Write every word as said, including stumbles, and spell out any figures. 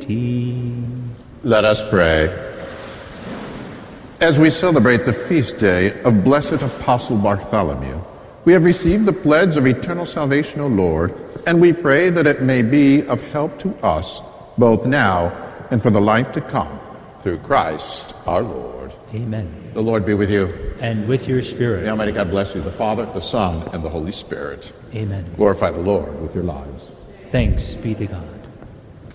liberty. Let us pray. As we celebrate the feast day of Blessed Apostle Bartholomew, we have received the pledge of eternal salvation, O Lord, and we pray that it may be of help to us, both now and for the life to come, through Christ our Lord. Amen. The Lord be with you. And with your spirit. May Almighty God bless you, the Father, the Son, and the Holy Spirit. Amen. Glorify the Lord with your lives. Thanks be to God.